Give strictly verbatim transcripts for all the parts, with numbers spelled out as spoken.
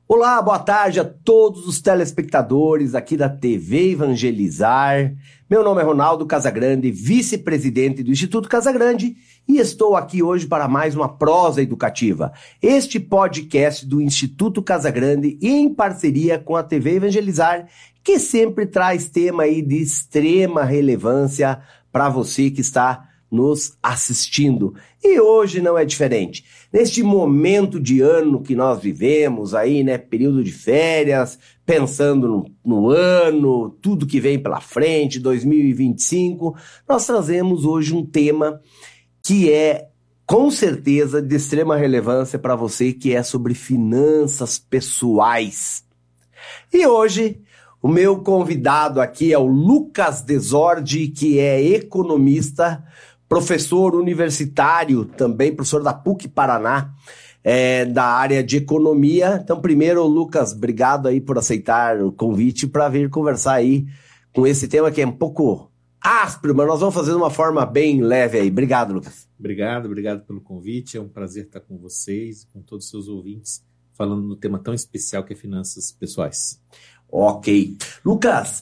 Olá, boa tarde a todos os telespectadores aqui da T V Evangelizar. Meu nome é Ronaldo Casagrande, vice-presidente do Instituto Casagrande, e estou aqui hoje para mais uma prosa educativa. Este podcast do Instituto Casagrande em parceria com a T V Evangelizar, que sempre traz tema aí de extrema relevância para você que está nos assistindo. E hoje não é diferente. Neste momento de ano que nós vivemos aí, né, período de férias, pensando no, no ano, tudo que vem pela frente, dois mil e vinte e cinco, nós trazemos hoje um tema que é, com certeza, de extrema relevância para você, que é sobre finanças pessoais. E hoje, o meu convidado aqui é o Lucas Desordi, que é economista, professor universitário, também professor da P U C Paraná, é, da área de economia. Então, primeiro, Lucas, obrigado aí por aceitar o convite para vir conversar aí com esse tema que é um pouco áspero, mas nós vamos fazer de uma forma bem leve aí. Obrigado, Lucas. Obrigado, obrigado pelo convite. É um prazer estar com vocês, com todos os seus ouvintes, falando do tema tão especial que é finanças pessoais. Ok. Lucas,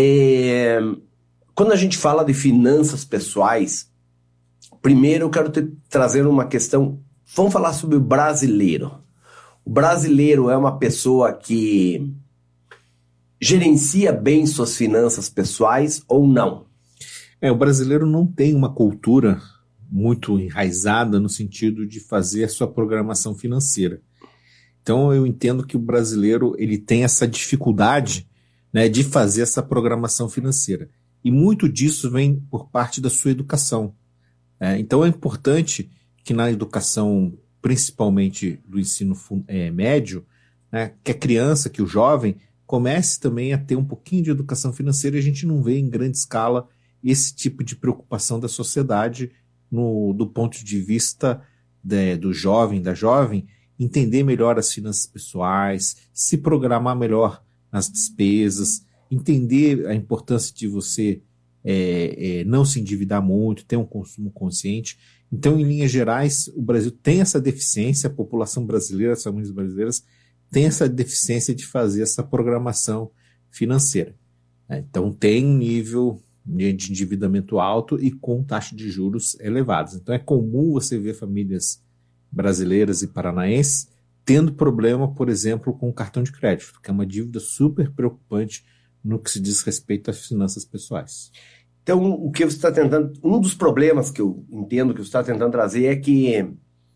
é, quando a gente fala de finanças pessoais, primeiro eu quero te trazer uma questão. Vamos falar sobre o brasileiro. O brasileiro é uma pessoa que gerencia bem suas finanças pessoais ou não? É, o brasileiro não tem uma cultura muito enraizada no sentido de fazer a sua programação financeira. Então eu entendo que o brasileiro ele tem essa dificuldade, né, de fazer essa programação financeira. E muito disso vem por parte da sua educação. É, então é importante que na educação, principalmente do ensino é, médio, né, que a criança, que o jovem, comece também a ter um pouquinho de educação financeira. E a gente não vê em grande escala esse tipo de preocupação da sociedade no, do ponto de vista de, do jovem, da jovem, entender melhor as finanças pessoais, se programar melhor nas despesas, entender a importância de você É, é, não se endividar muito, ter um consumo consciente. Então, em linhas gerais, o Brasil tem essa deficiência, a população brasileira, as famílias brasileiras, tem essa deficiência de fazer essa programação financeira. Então, tem um nível de endividamento alto e com taxa de juros elevadas. Então, é comum você ver famílias brasileiras e paranaenses tendo problema, por exemplo, com o cartão de crédito, que é uma dívida super preocupante no que se diz respeito às finanças pessoais. Então, o que você está tentando, um dos problemas que eu entendo que você está tentando trazer é que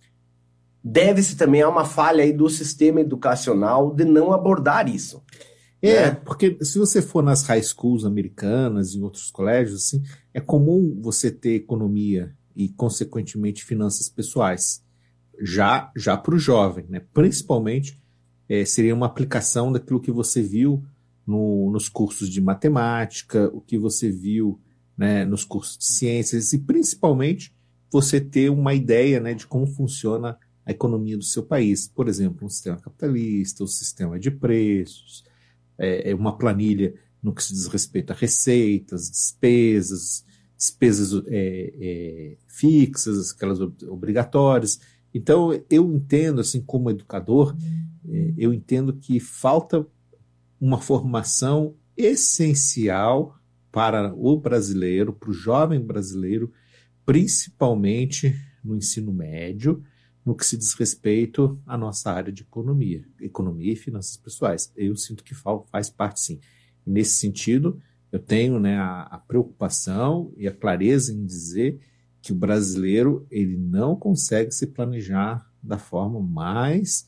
deve-se também a uma falha aí do sistema educacional de não abordar isso. É, né? Porque se você for nas high schools americanas e em outros colégios, assim, é comum você ter economia e, consequentemente, finanças pessoais, já, já para o jovem, né? Principalmente, é, seria uma aplicação daquilo que você viu No, nos cursos de matemática, o que você viu, né, nos cursos de ciências, e principalmente você ter uma ideia, né, de como funciona a economia do seu país. Por exemplo, um sistema capitalista, um sistema de preços, é, uma planilha no que se diz respeito a receitas, despesas, despesas é, é, fixas, aquelas obrigatórias. Então, eu entendo, assim, como educador, é, eu entendo que falta uma formação essencial para o brasileiro, para o jovem brasileiro, principalmente no ensino médio, no que se diz respeito à nossa área de economia, economia e finanças pessoais. Eu sinto que faz parte, sim. E nesse sentido, eu tenho, né, a, a preocupação e a clareza em dizer que o brasileiro ele não consegue se planejar da forma mais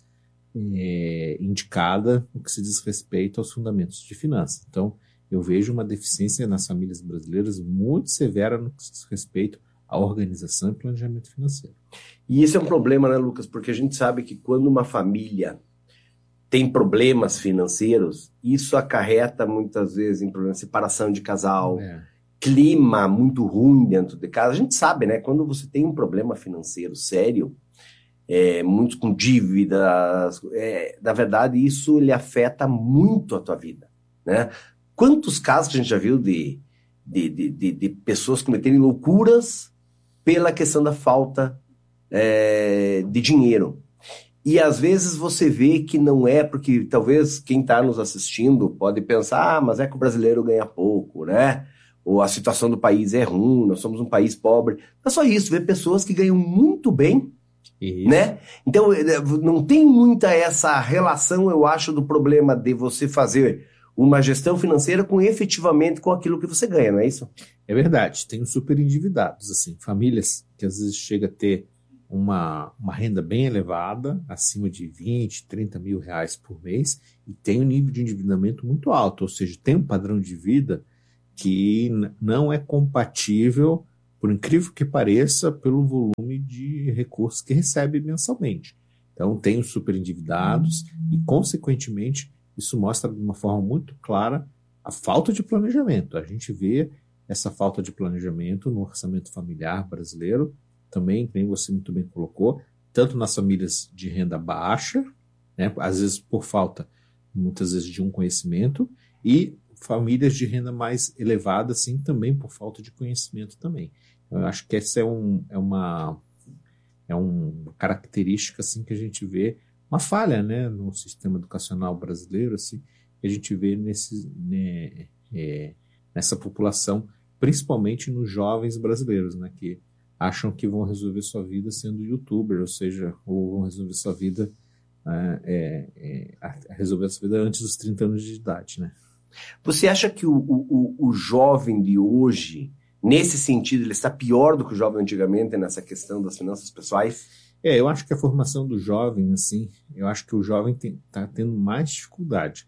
É, indicada no que se diz respeito aos fundamentos de finanças. Então, eu vejo uma deficiência nas famílias brasileiras muito severa no que se diz respeito à organização e planejamento financeiro. E isso é um problema, né, Lucas? Porque a gente sabe que quando uma família tem problemas financeiros, isso acarreta muitas vezes em problemas de separação de casal, é. clima muito ruim dentro de casa. A gente sabe, né? Quando você tem um problema financeiro sério, É, muitos com dívidas, é, na verdade isso ele afeta muito a tua vida, né? Quantos casos que a gente já viu de, de, de, de, de pessoas cometerem loucuras pela questão da falta é, de dinheiro. E às vezes você vê que não é, porque talvez quem está nos assistindo pode pensar, ah, mas é que o brasileiro ganha pouco, né? Ou a situação do país é ruim, nós somos um país pobre. Não é só isso, vê pessoas que ganham muito bem, isso. Né? Então não tem muita essa relação, eu acho, do problema de você fazer uma gestão financeira com efetivamente com aquilo que você ganha, não é isso? É verdade, tem os super endividados, assim, famílias que às vezes chega a ter uma, uma renda bem elevada, acima de vinte, trinta mil reais por mês, e tem um nível de endividamento muito alto, ou seja, tem um padrão de vida que n- não é compatível, por incrível que pareça, pelo volume de recursos que recebe mensalmente. Então tem os super endividados e, consequentemente, isso mostra de uma forma muito clara a falta de planejamento. A gente vê essa falta de planejamento no orçamento familiar brasileiro, também, como você muito bem colocou, tanto nas famílias de renda baixa, né, às vezes por falta, muitas vezes, de um conhecimento, e famílias de renda mais elevada, assim, também por falta de conhecimento também. Eu acho que essa é, um, é, uma, é uma característica assim, que a gente vê, uma falha, né, no sistema educacional brasileiro, assim, que a gente vê nesse, né, é, nessa população, principalmente nos jovens brasileiros, né, que acham que vão resolver sua vida sendo youtuber, ou seja, ou vão resolver sua vida, é, é, é, resolver sua vida antes dos trinta anos de idade, né? Você acha que o, o, o jovem de hoje, nesse sentido, ele está pior do que o jovem antigamente nessa questão das finanças pessoais? É, eu acho que a formação do jovem, assim, eu acho que o jovem está tendo mais dificuldade.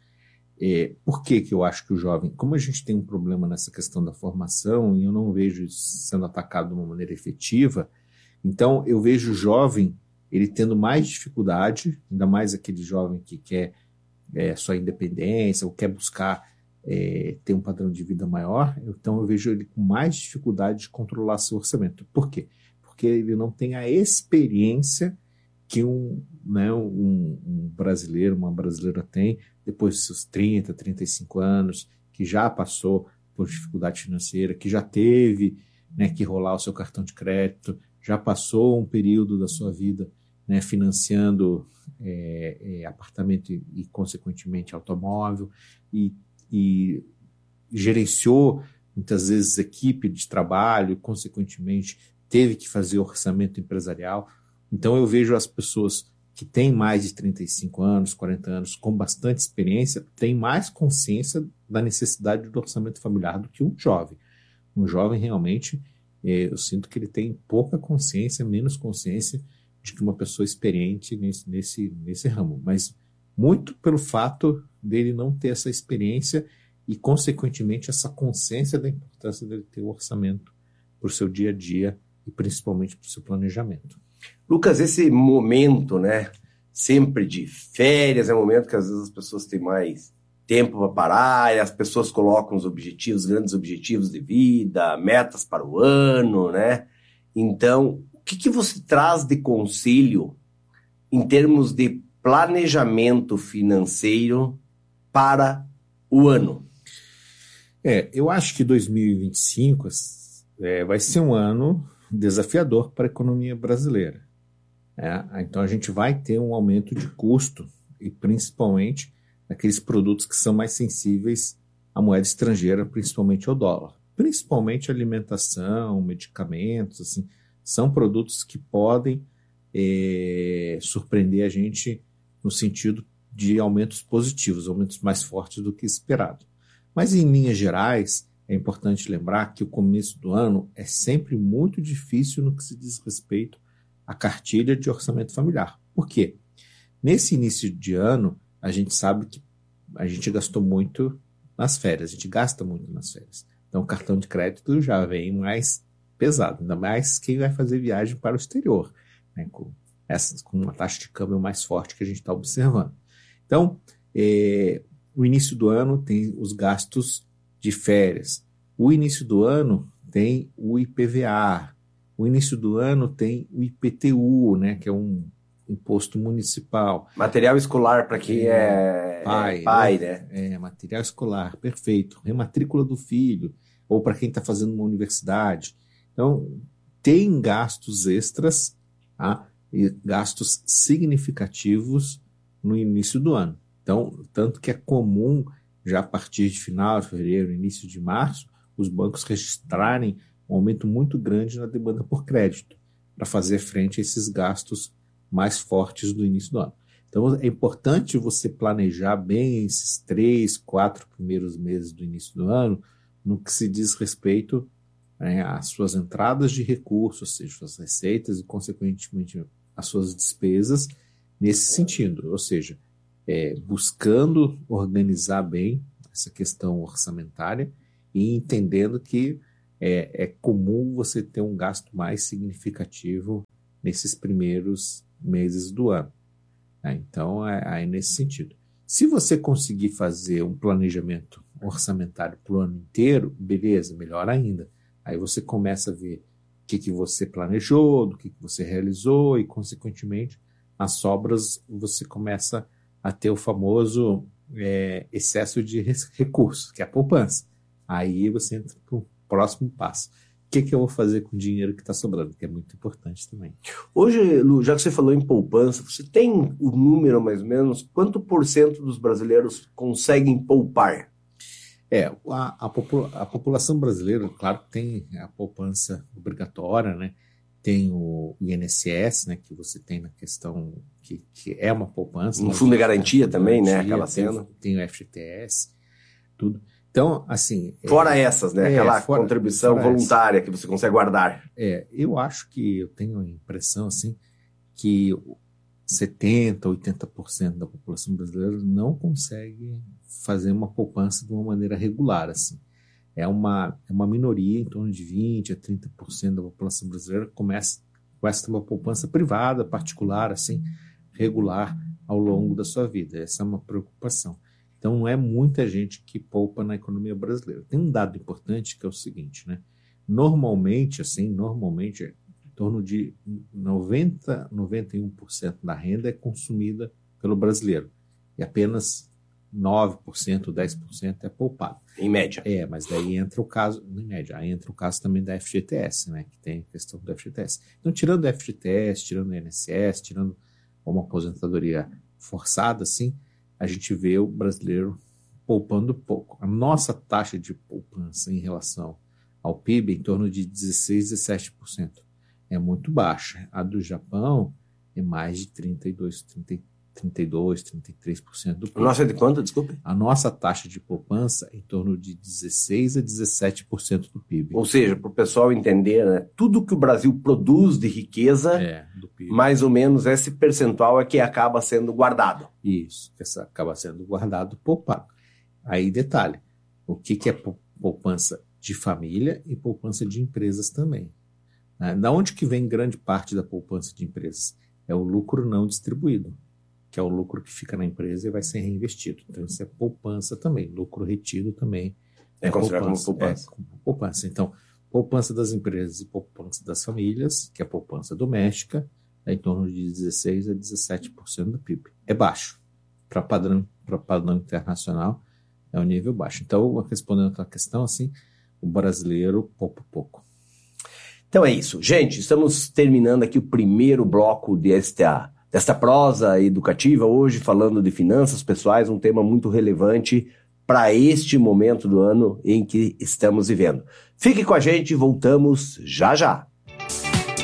É, por que que eu acho que o jovem... Como a gente tem um problema nessa questão da formação, e eu não vejo isso sendo atacado de uma maneira efetiva, então eu vejo o jovem, ele tendo mais dificuldade, ainda mais aquele jovem que quer é, sua independência, ou quer buscar é, ter um padrão de vida maior, então eu vejo ele com mais dificuldade de controlar seu orçamento. Por quê? Porque ele não tem a experiência que um, né, um, um brasileiro, uma brasileira tem, depois dos seus trinta, trinta e cinco anos, que já passou por dificuldade financeira, que já teve, né, que rolar o seu cartão de crédito, já passou um período da sua vida, né, financiando é, é, apartamento e, e, consequentemente, automóvel, e, e gerenciou, muitas vezes, equipe de trabalho, consequentemente, teve que fazer orçamento empresarial. Então, eu vejo as pessoas que têm mais de trinta e cinco anos, quarenta anos, com bastante experiência, têm mais consciência da necessidade do orçamento familiar do que um jovem. Um jovem, realmente, eu sinto que ele tem pouca consciência, menos consciência de que uma pessoa experiente nesse, nesse, nesse ramo. Mas muito pelo fato dele não ter essa experiência e, consequentemente, essa consciência da importância dele ter o orçamento para o seu dia a dia e, principalmente, para o seu planejamento. Lucas, esse momento, né, sempre de férias, é um momento que às vezes as pessoas têm mais tempo para parar, e as pessoas colocam os objetivos, grandes objetivos de vida, metas para o ano, né? Então, o que, que você traz de conselho em termos de planejamento financeiro para o ano? É, eu acho que dois mil e vinte e cinco é, vai ser um ano desafiador para a economia brasileira. É, então a gente vai ter um aumento de custo, e principalmente naqueles produtos que são mais sensíveis à moeda estrangeira, principalmente ao dólar. Principalmente alimentação, medicamentos, assim, são produtos que podem é, surpreender a gente no sentido de aumentos positivos, aumentos mais fortes do que esperado. Mas em linhas gerais, é importante lembrar que o começo do ano é sempre muito difícil no que se diz respeito à cartilha de orçamento familiar. Por quê? Nesse início de ano, a gente sabe que a gente gastou muito nas férias, a gente gasta muito nas férias. Então, o cartão de crédito já vem mais pesado, ainda mais quem vai fazer viagem para o exterior, né, com, essas, com uma taxa de câmbio mais forte que a gente está observando. Então, é, o início do ano tem os gastos de férias. O início do ano tem o I P V A. O início do ano tem o I P T U, né, que é um imposto municipal. Material escolar para quem é, é pai, é pai né? né? É, material escolar, perfeito. Rematrícula do filho, ou para quem está fazendo uma universidade. Então, tem gastos extras, tá, gastos significativos no início do ano. Então, tanto que é comum, já a partir de final de fevereiro, início de março, os bancos registrarem um aumento muito grande na demanda por crédito, para fazer frente a esses gastos mais fortes do início do ano. Então, é importante você planejar bem esses três, quatro primeiros meses do início do ano, no que se diz respeito, né, às suas entradas de recursos, ou seja, suas receitas e, consequentemente, as suas despesas, nesse sentido. Ou seja, é, buscando organizar bem essa questão orçamentária e entendendo que é, é comum você ter um gasto mais significativo nesses primeiros meses do ano. Então, é, é nesse sentido. Se você conseguir fazer um planejamento orçamentário para o ano inteiro, beleza, melhor ainda. Aí você começa a ver o que, que você planejou, do que, que você realizou e, consequentemente, as sobras você começa a ter o famoso é, excesso de recursos, que é a poupança. Aí você entra para o próximo passo. O que, que eu vou fazer com o dinheiro que está sobrando, que é muito importante também. Hoje, Lu, já que você falou em poupança, você tem o número, mais ou menos, quanto por cento dos brasileiros conseguem poupar? É, a, a, popula- a população brasileira, claro, tem a poupança obrigatória, né? Tem o I N S S, né, que você tem na questão, que, que é uma poupança. Um né, fundo de garantia é, também, garantia, né? Aquela tem, cena. Tem o F G T S, tudo. Então, assim... Fora é, essas, né? é, Aquela fora, contribuição fora voluntária essa. que você consegue guardar. É, eu acho que eu tenho a impressão, assim, que setenta por cento, oitenta por cento da população brasileira não consegue fazer uma poupança de uma maneira regular, assim. É uma, é uma minoria, em torno de vinte por cento a trinta por cento da população brasileira começa, começa a ter uma poupança privada, particular, assim, regular ao longo da sua vida. Essa é uma preocupação. Então, não é muita gente que poupa na economia brasileira. Tem um dado importante que é o seguinte, né? Normalmente, assim, normalmente, em torno de noventa, noventa e um por cento da renda é consumida pelo brasileiro. E apenas nove por cento, dez por cento é poupado. Em média. É, mas daí entra o caso, em média, aí entra o caso também da F G T S, né? Que tem a questão do F G T S. Então, tirando o F G T S, tirando o I N S S, tirando uma aposentadoria forçada, assim, a gente vê o brasileiro poupando pouco. A nossa taxa de poupança em relação ao P I B é em torno de dezesseis, dezessete por cento. É muito baixa. A do Japão é mais de trinta e dois, trinta, trinta e dois, trinta e três por cento do P I B. A nossa é de quanto, desculpe? A nossa taxa de poupança é em torno de dezesseis a dezessete por cento do P I B. Ou seja, para o pessoal entender, né, tudo que o Brasil produz de riqueza, É, do P I B. mais ou menos esse percentual é que acaba sendo guardado. Isso, que essa acaba sendo guardado, poupado. Aí, detalhe, o que, que é poupança de família e poupança de empresas também. Né? Da onde que vem grande parte da poupança de empresas? É o lucro não distribuído, que é o lucro que fica na empresa e vai ser reinvestido. Então, isso é poupança também. Lucro retido também É, é considerado como poupança. É, como poupança. Então, poupança das empresas e poupança das famílias, que é a poupança doméstica, é em torno de dezesseis a dezessete por cento do P I B. É baixo. Para padrão, para padrão internacional, é um nível baixo. Então, respondendo a tua questão, assim, o brasileiro poupa pouco. Então é isso. Gente, estamos terminando aqui o primeiro bloco desta, desta prosa educativa, hoje falando de finanças pessoais, um tema muito relevante para este momento do ano em que estamos vivendo. Fique com a gente, voltamos já já.